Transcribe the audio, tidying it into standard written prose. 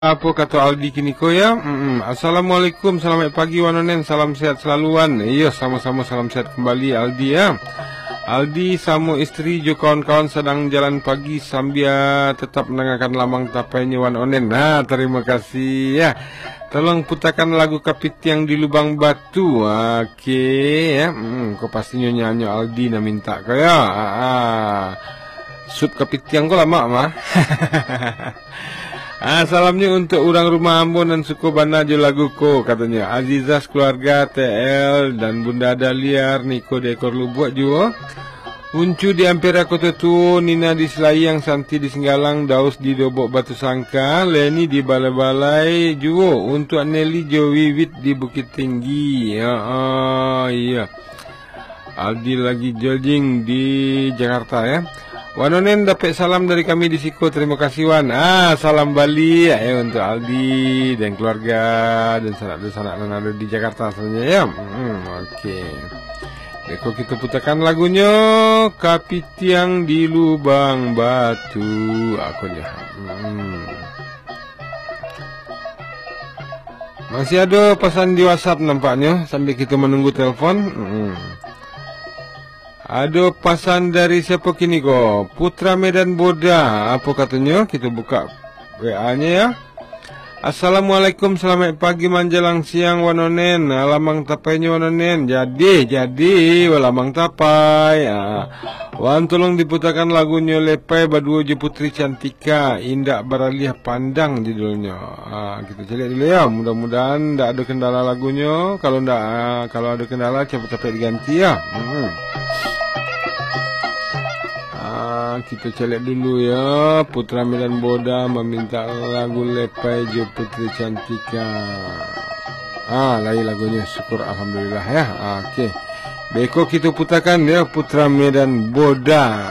Apa kata Aldi Kiniko ya? Assalamualaikum, selamat pagi Wanonen, salam sehat selaluan. Iya, sama-sama salam sehat kembali Aldi ya. Aldi sama istri jo kawan-kawan sedang jalan pagi sambil tetap mendengarkan lamang tapainya Wanonen. Nah, terima kasih ya. Tolong putarkan lagu Kapitiang di Lubang Batu. Oke ya. Kau pasti nyanyi Aldi nak minta kau ya. Sup Kapitiang kau lama mah. Salamnya untuk orang rumah Ambon dan suku Bana jo laguku katanya. Azizah keluarga TL dan Bunda Daliar Niko di ekor lubuk juga. Uncu di Ampera Kota Tu, Nina di Selayang, Santi di Singgalang, Daus di Dobok Batu Sangka, Leni di Balai-Balai juga. Untuk Nelly Jo Wiwit di Bukit Tinggi. Iya. Aldi lagi jogging di Jakarta ya. Wanonen dapat salam dari kami di Siko, terima kasih Wan. Salam Bali ya untuk Aldi dan keluarga dan sanak-sanak yang ada di Jakarta asalnya ya. Oke. Eko kita putarkan lagunya Kapitiang di Lubang Batu. Akunya. Masih ada pesan di WhatsApp nampaknya sambil kita menunggu telepon. Ada pesan dari siapa kini kok? Putra Medan Boda. Apa katanya? Kita buka WA-nya ya. Assalamualaikum, selamat pagi menjelang siang Wanonen. Lamang tapainya Wanonen. Jadi lamang tapai. Wan tolong diputarkan lagunya Lepai Badua Je Putri Cantika, Indah Baraliah Pandang judulnya. Kita cari dulu ya. Mudah-mudahan tidak ada kendala lagunya. Kalau ada kendala cepat-cepat diganti ya. Kita cek dulu ya. Putra Medan Boda meminta lagu Lepai Jo Putri Cantika. Lain lagunya, syukur alhamdulillah ya. Oke. Beko kita putarkan ya Putra Medan Boda.